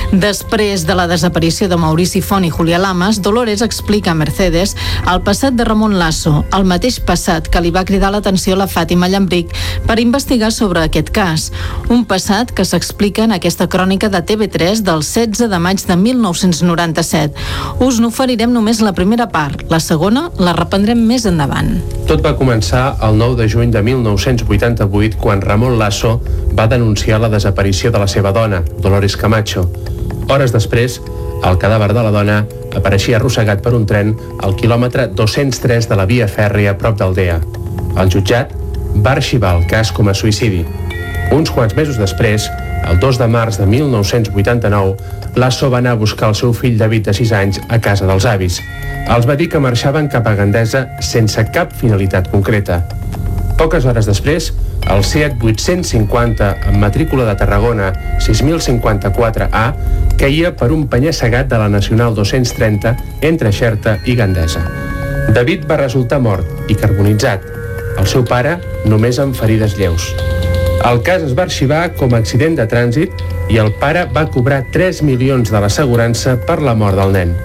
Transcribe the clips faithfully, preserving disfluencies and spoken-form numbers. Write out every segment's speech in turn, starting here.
Després de la desaparició de Maurici Font i Julià Lamas, Dolores explica a Mercedes el passat de Ramon Lasso, el mateix passat que li va cridar l'atenció la Fàtima Llambric per investigar sobre aquest cas. Un passat que s'explica en aquesta crònica de T V tres del setze de maig de mil nou-cents noranta-set. Us n'oferirem només la primera part. La segona la reprendrem més endavant. Tot va començar el nou de juny de mil nou-cents vuitanta-vuit, quan Ramon Lasso va denunciar la desaparició de la seva dona, Dolores Camacho. Hores després, el cadàver de la dona apareixia arrossegat per un tren al quilòmetre dos-cents tres de la via fèrria a prop d'Aldea. El jutjat va arxivar el cas com a suïcidi. Uns quants mesos després, el dos de març de mil nou-cents vuitanta-nou, Lasso va anar a buscar el seu fill David de sis anys a casa dels avis. Els va dir que marxaven cap a Gandesa sense cap finalitat concreta. Poques hores després, el Seat vuit-cents cinquanta amb matrícula de Tarragona sis mil cinquanta-quatre A caia per un penya-segat de la Nacional dos-cents trenta entre Xerta i Gandesa. David va resultar mort i carbonitzat. El seu pare només amb ferides lleus. El cas es va arxivar com a accident de trànsit i el pare va cobrar tres milions de l'assegurança per la mort del nen.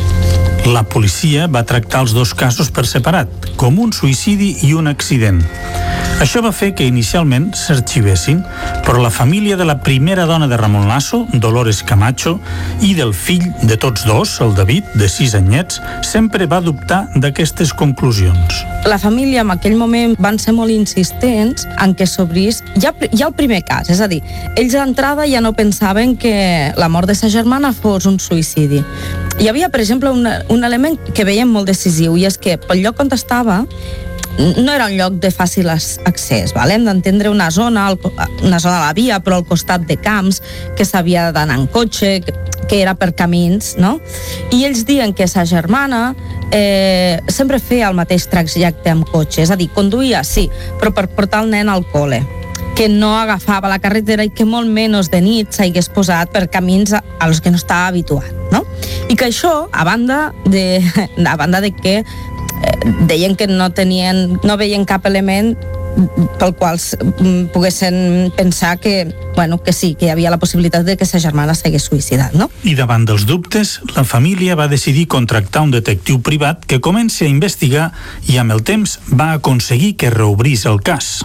La policia va tractar els dos casos per separat, com un suïcidi i un accident. Això va fer que inicialment s'arxivessin, però la família de la primera dona de Ramon Lasso, Dolores Camacho, i del fill de tots dos, el David, de sis anyets, sempre va dubtar d'aquestes conclusions. La família en aquell moment van ser molt insistents en que s'obrís ja, ja el primer cas, és a dir, ells d'entrada ja no pensaven que la mort de sa germana fos un suïcidi. Hi havia, per exemple, un, un element que veiem molt decisiu, i és que pel lloc on estava no era un lloc de fàcil accés, val? Hem d'entendre una zona, una zona de la via, però al costat de camps, que s'havia d'anar en cotxe, que era per camins, no? I ells diuen que sa germana eh, sempre feia el mateix trajecte amb cotxe, és a dir, conduïa, sí, però per portar el nen al col·le, que no agafava la carretera i que molt menys de nit s'hagués posat per camins als que no estava habituat, no? I que això, a banda de, a banda de que deien que no tenien, no veien cap element pel qual poguessin pensar que, bueno, que sí, que hi havia la possibilitat de que sa germana s'hagués suïcidat, no? I davant dels dubtes, la família va decidir contractar un detectiu privat que comenci a investigar i amb el temps va aconseguir que reobrís el cas.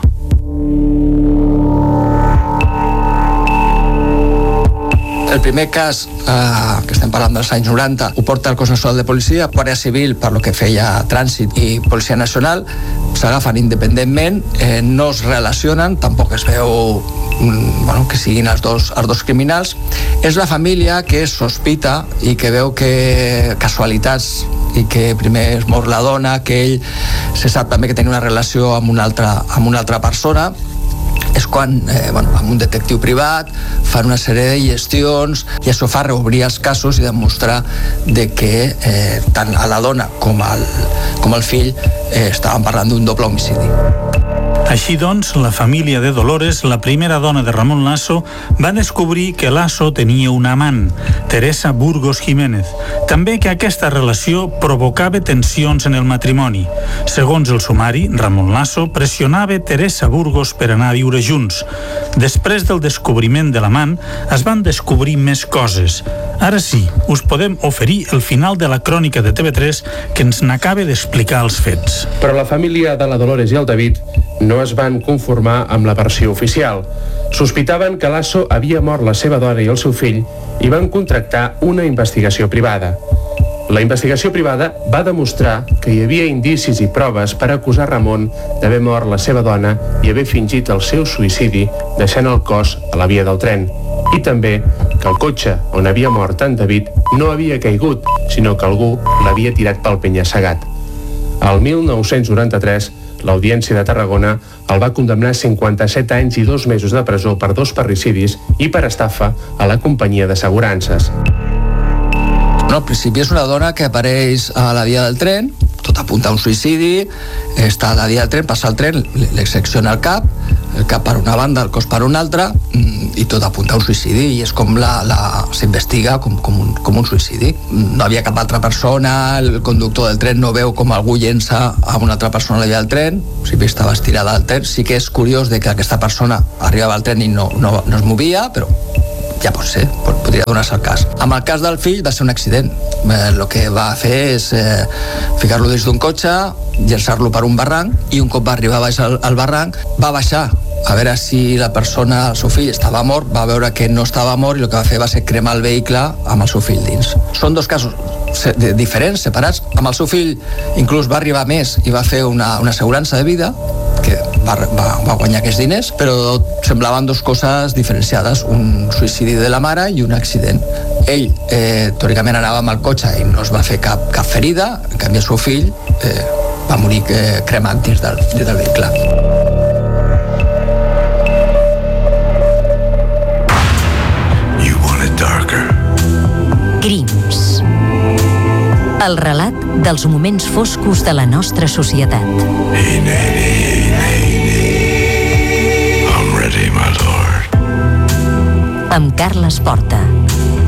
El primer cas, eh, que estem parlant dels anys noranta, ho porta el Cos Nacional de Policia, Guàrdia Civil per lo que feia Trànsit i Policia Nacional, s'agafen independentment, eh, no es relacionen, tampoc es veu mm, bueno, que siguin els dos, els dos criminals. És la família que sospita i que veu que casualitats i que primer es mor la dona, que ell se sap també que tenia una relació amb una altra, amb una altra persona. És quan, eh, bueno, amb un detectiu privat, fan una sèrie de gestions i això fa reobrir els casos i demostrar de que eh, tant a la dona com al, com al fill eh, estaven parlant d'un doble homicidi. Així doncs, la família de Dolores, la primera dona de Ramon Lasso, va descobrir que Lasso tenia una amant, Teresa Burgos Jiménez. També que aquesta relació provocava tensions en el matrimoni. Segons el sumari, Ramon Lasso pressionava Teresa Burgos per anar a viure junts. Després del descobriment de l'amant, es van descobrir més coses. Ara sí, us podem oferir el final de la crònica de T V tres que ens n'acaba d'explicar els fets. Però la família de la Dolores i el David no es van conformar amb la versió oficial. Sospitaven que Lasso havia mort la seva dona i el seu fill i van contractar una investigació privada. La investigació privada va demostrar que hi havia indicis i proves per acusar Ramon d'haver mort la seva dona i haver fingit el seu suïcidi deixant el cos a la via del tren. I també que el cotxe on havia mort en David no havia caigut, sinó que algú l'havia tirat pel penya-segat. El mil nou-cents noranta-tres, l'Audiència de Tarragona el va condemnar a cinquanta-set anys i dos mesos de presó per dos parricidis i per estafa a la companyia d'assegurances. No, al principi és una dona que apareix a la via del tren, tot apunta a un suïcidi, està a la via del tren, passa el tren, li secciona el cap, el cap per una banda, el cos per una altra, i tot apunta a un suïcidi, i és com la, la, s'investiga com, com, un, com un suïcidi. No havia cap altra persona, el conductor del tren no veu com algú llença a una altra persona a la via del tren, o sigui, estava estirada al tren. Sí que és curiós de que aquesta persona arribava al tren i no, no, no es movia, però ja pot ser, podria donar-se el cas. Amb el cas del fill va ser un accident. El eh, que va fer és eh, ficar-lo dins d'un cotxe, llançar-lo per un barranc, i un cop va arribar baix al, al barranc, va baixar a veure si la persona, el seu fill, estava mort, va veure que no estava mort i el que va fer va ser cremar el vehicle amb el seu fill dins. Són dos casos diferents, separats. Amb el seu fill inclús va arribar més i va fer una, una assegurança de vida, que va, va, va guanyar aquests diners, però semblaven dues coses diferenciades, un suïcidi de la mare i un accident. Ell, eh, teòricament, anava amb el cotxe i no es va fer cap, cap ferida, en canvi el seu fill eh, va morir eh, cremat dins del, dins del vehicle. Crims. El relat dels moments foscos de la nostra societat. Hey, Nanny, hey, Nanny. I'm ready, my lord. Amb Carles Porta.